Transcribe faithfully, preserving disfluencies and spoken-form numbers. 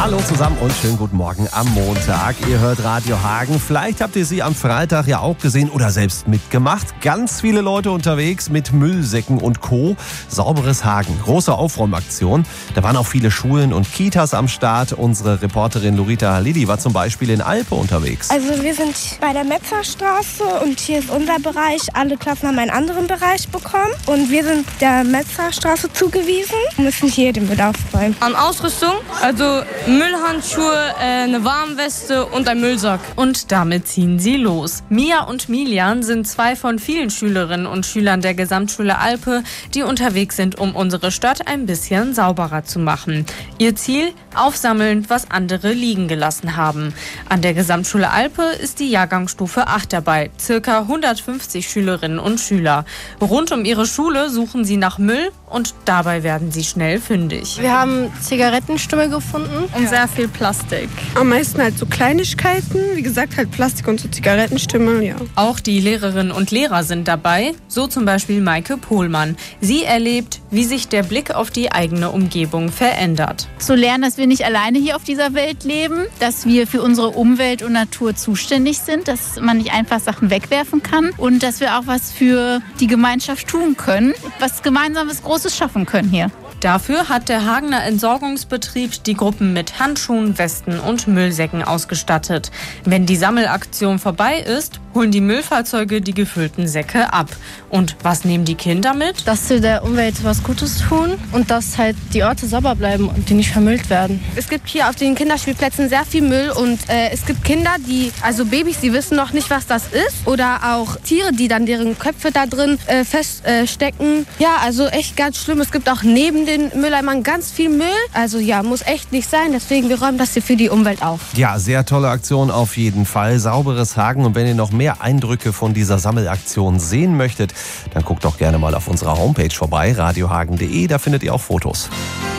Hallo zusammen und schönen guten Morgen am Montag. Ihr hört Radio Hagen. Vielleicht habt ihr sie am Freitag ja auch gesehen oder selbst mitgemacht. Ganz viele Leute unterwegs mit Müllsäcken und Co. Sauberes Hagen. Große Aufräumaktion. Da waren auch viele Schulen und Kitas am Start. Unsere Reporterin Lorita Halidi war zum Beispiel in Alpe unterwegs. Also wir sind bei der Metzgerstraße und hier ist unser Bereich. Alle Klassen haben einen anderen Bereich bekommen. Und wir sind der Metzgerstraße zugewiesen und müssen hier den Müll aufräumen. An Ausrüstung, also Müllhandschuhe, äh, eine Warnweste und ein Müllsack. Und damit ziehen sie los. Mia und Milian sind zwei von vielen Schülerinnen und Schülern der Gesamtschule Alpe, die unterwegs sind, um unsere Stadt ein bisschen sauberer zu machen. Ihr Ziel? Aufsammeln, was andere liegen gelassen haben. An der Gesamtschule Alpe ist die Jahrgangsstufe acht dabei, circa hundertfünfzig Schülerinnen und Schüler. Rund um ihre Schule suchen sie nach Müll und dabei werden sie schnell fündig. Wir haben Zigarettenstummel gefunden und sehr viel Plastik. Am meisten halt so Kleinigkeiten, wie gesagt halt Plastik und so Zigarettenstummel, ja. Auch die Lehrerinnen und Lehrer sind dabei, so zum Beispiel Maike Pohlmann. Sie erlebt, wie sich der Blick auf die eigene Umgebung verändert. Zu lernen, dass wir nicht alleine hier auf dieser Welt leben, dass wir für unsere Umwelt und Natur zuständig sind, dass man nicht einfach Sachen wegwerfen kann und dass wir auch was für die Gemeinschaft tun können, was Gemeinsames Großes schaffen können hier. Dafür hat der Hagener Entsorgungsbetrieb die Gruppen mit Handschuhen, Westen und Müllsäcken ausgestattet. Wenn die Sammelaktion vorbei ist, holen die Müllfahrzeuge die gefüllten Säcke ab. Und was nehmen die Kinder mit? Dass wir der Umwelt was Gutes tun und dass halt die Orte sauber bleiben und die nicht vermüllt werden. Es gibt hier auf den Kinderspielplätzen sehr viel Müll und äh, es gibt Kinder, die, also Babys, die wissen noch nicht, was das ist. Oder auch Tiere, die dann deren Köpfe da drin äh, feststecken. Äh, ja, also echt ganz schlimm. Es gibt auch neben den Mülleimern ganz viel Müll. Also ja, muss echt nicht sein. Deswegen, wir räumen das hier für die Umwelt auf. Ja, sehr tolle Aktion auf jeden Fall. Sauberes Hagen. Und wenn ihr noch mehr Eindrücke von dieser Sammelaktion sehen möchtet, dann guckt doch gerne mal auf unserer Homepage vorbei, radiohagen punkt de. Da findet ihr auch Fotos.